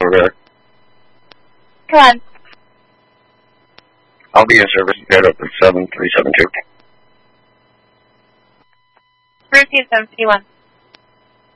over there. Come on. I'll be in service. Get up at 7372. Route 751.